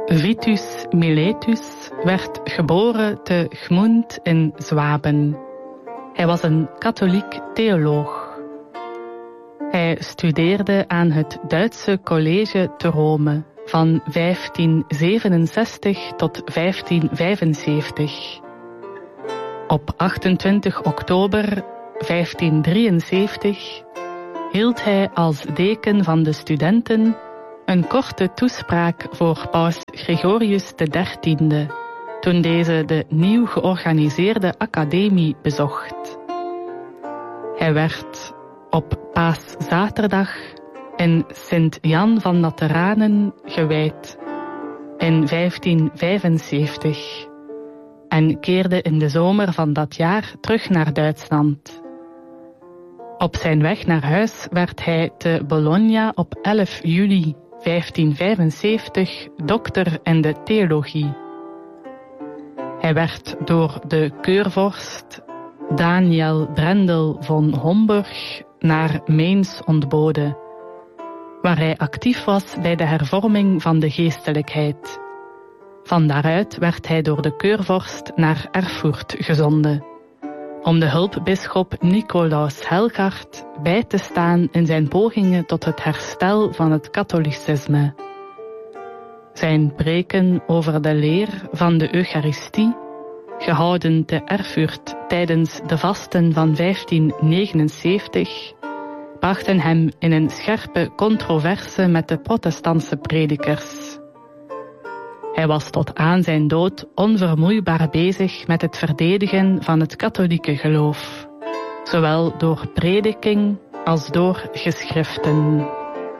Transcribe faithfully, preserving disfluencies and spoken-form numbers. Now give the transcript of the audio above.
Vitus Miletus werd geboren te Gmund in Zwaben. Hij was een katholiek theoloog. Hij studeerde aan het Duitse college te Rome van vijftien zevenenzestig tot vijftien vijfenzeventig. Op achtentwintig oktober vijftien drieënzeventig hield hij als deken van de studenten een korte toespraak voor paus Gregorius de dertiende, toen deze de nieuw georganiseerde academie bezocht. Hij werd op Paaszaterdag in Sint-Jan van Lateranen gewijd in vijftien vijfenzeventig en keerde in de zomer van dat jaar terug naar Duitsland. Op zijn weg naar huis werd hij te Bologna op elf juli vijftien vijfenzeventig dokter in de theologie. Hij werd door de keurvorst Daniel Brendel von Homburg naar Mainz ontboden, waar hij actief was bij de hervorming van de geestelijkheid. Van daaruit werd hij door de keurvorst naar Erfurt gezonden, om de hulpbisschop Nicolaus Helgaard bij te staan in zijn pogingen tot het herstel van het katholicisme. Zijn preken over de leer van de Eucharistie, gehouden te Erfurt tijdens de vasten van vijftien negenenzeventig, brachten hem in een scherpe controverse met de protestantse predikers. Hij was tot aan zijn dood onvermoeibaar bezig met het verdedigen van het katholieke geloof, zowel door prediking als door geschriften.